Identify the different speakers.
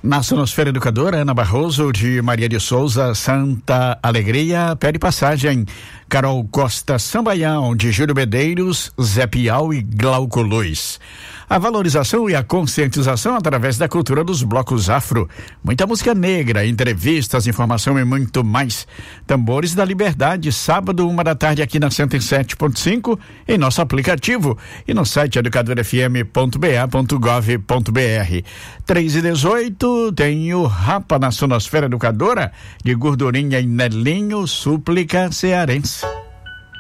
Speaker 1: Na Sonosfera Educadora, Ana Barroso, de Maria de Souza, Santa Alegria, pede passagem. Carol Costa Sambaião, de Júlio Medeiros, Zé Piau e Glauco Luz. A valorização e a conscientização através da cultura dos blocos afro. Muita música negra, entrevistas, informação e muito mais. Tambores da Liberdade, sábado, 1h aqui na 107.5, em nosso aplicativo e no site educadorfm.ba.gov.br. 3h18, tem o Rapa na Sonosfera Educadora, de Gordurinha e Nelinho, súplica cearense.